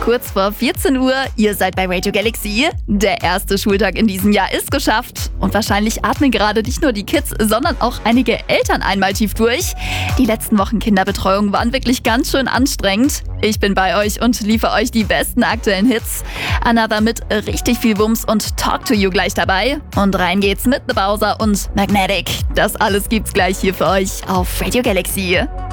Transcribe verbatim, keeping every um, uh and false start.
Kurz vor vierzehn Uhr, ihr seid bei Radio Galaxy. Der erste Schultag in diesem Jahr ist geschafft. Und wahrscheinlich atmen gerade nicht nur die Kids, sondern auch einige Eltern einmal tief durch. Die letzten Wochen Kinderbetreuung waren wirklich ganz schön anstrengend. Ich bin bei euch und liefere euch die besten aktuellen Hits. Another mit richtig viel Wumms und Talk to You gleich dabei. Und rein geht's mit The Bowser und Magnetic. Das alles gibt's gleich hier für euch auf Radio Galaxy.